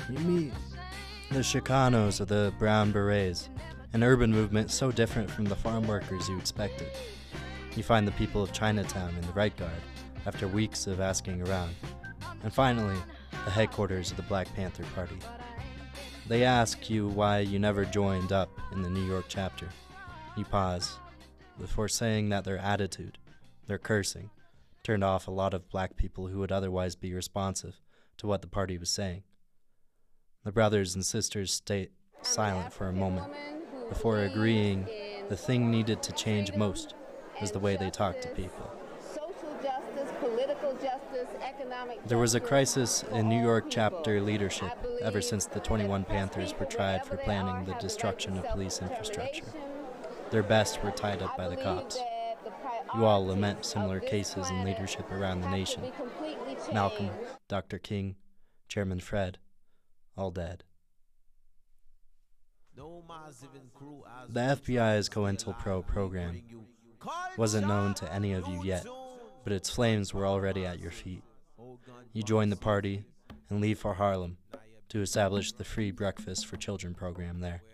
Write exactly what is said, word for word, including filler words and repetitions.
You meet the Chicanos or the Brown Berets, an urban movement so different from the farm workers you expected. You find the people of Chinatown in the Right Guard after weeks of asking around. And finally, the headquarters of the Black Panther Party. They ask you why you never joined up in the New York chapter. You pause before saying that their attitude, their cursing, turned off a lot of black people who would otherwise be responsive to what the party was saying. The brothers and sisters stayed silent for a moment before agreeing the thing needed to change most was the way they talked to people. There was a crisis in New York chapter leadership ever since the twenty-one Panthers were tried for planning the destruction of police infrastructure. Their best were tied up by the cops. You all lament similar cases in leadership around the nation. Malcolm, Doctor King, Chairman Fred, all dead. The F B I's COINTELPRO program wasn't known to any of you yet, but its flames were already at your feet. You join the party and leave for Harlem to establish the free breakfast for children program there.